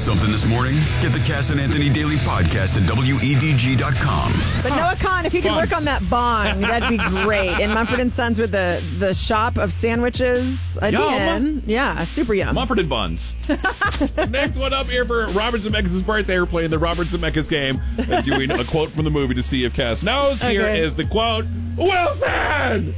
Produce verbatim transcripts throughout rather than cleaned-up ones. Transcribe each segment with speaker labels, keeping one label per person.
Speaker 1: something this morning? Get the Cass and Anthony Daily Podcast at W E D G dot com.
Speaker 2: But Noah Kahn, if you could work on that bong, that'd be great. And Mumford and Sons with the, the shop of sandwiches again.
Speaker 3: Yum.
Speaker 2: Yeah, super yum.
Speaker 3: Mumford and Buns. Next one up here for Robert Zemeckis' birthday. We're playing the Robert Zemeckis game and doing a quote from the movie to see if Cass knows. Here
Speaker 2: Okay.
Speaker 3: is the quote. Wilson!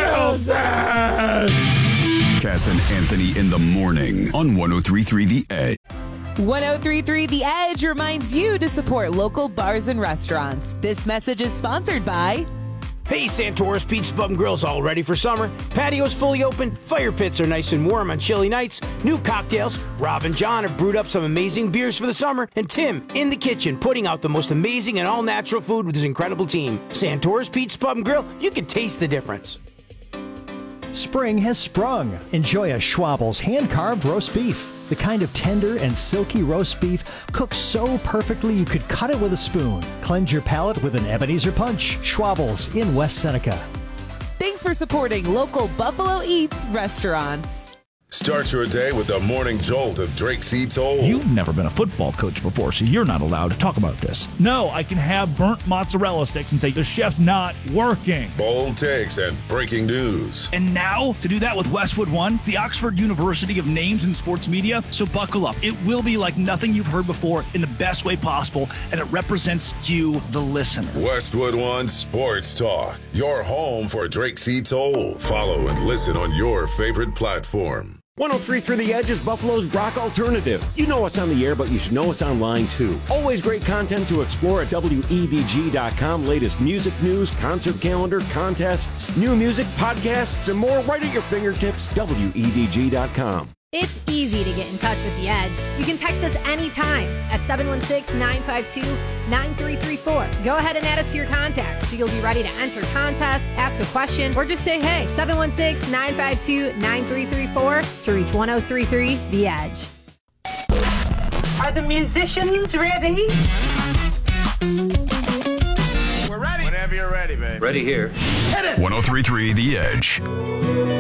Speaker 3: Wilson!
Speaker 1: Cass and Anthony in the morning on one oh three point three The Edge.
Speaker 4: one oh three point three The Edge reminds you to support local bars and restaurants. This message is sponsored by...
Speaker 5: Hey, Santoris Pizza Pub and Grill's all ready for summer. Patio's fully open, fire pits are nice and warm on chilly nights, new cocktails. Rob and John have brewed up some amazing beers for the summer, and Tim in the kitchen putting out the most amazing and all-natural food with his incredible team. Santoris Pizza Pub and Grill, you can taste the difference.
Speaker 6: Spring has sprung. Enjoy a Schwabel's hand-carved roast beef. The kind of tender and silky roast beef cooked so perfectly you could cut it with a spoon. Cleanse your palate with an Ebenezer Punch. Schwabel's in West Seneca.
Speaker 4: Thanks for supporting local Buffalo Eats restaurants.
Speaker 7: Start your day with the morning jolt of Drake C. Toll.
Speaker 8: You've never been a football coach before, so you're not allowed to talk about this. No, I can have burnt mozzarella sticks and say the chef's not working.
Speaker 7: Bold takes and breaking news.
Speaker 8: And now, to do that with Westwood One, the Oxford University of names in sports media, so buckle up. It will be like nothing you've heard before in the best way possible, and it represents you, the listener.
Speaker 7: Westwood One Sports Talk, your home for Drake C. Toll. Follow and listen on your favorite platform.
Speaker 9: one oh three point three The Edge is Buffalo's rock alternative. You know us on the air, but you should know us online too. Always great content to explore at W E D G dot com. Latest music news, concert calendar, contests, new music, podcasts, and more right at your fingertips. W E D G dot com.
Speaker 10: It's easy to get in touch with The Edge. You can text us anytime at seven one six, nine five two, nine three three four. Go ahead and add us to your contacts so you'll be ready to enter contests, ask a question, or just say hey. seven one six, nine five two, nine three three four to reach one oh three point three The Edge.
Speaker 11: Are the musicians ready?
Speaker 12: We're ready. Whenever you're ready, babe.
Speaker 13: Ready here.
Speaker 1: one oh three point three The Edge.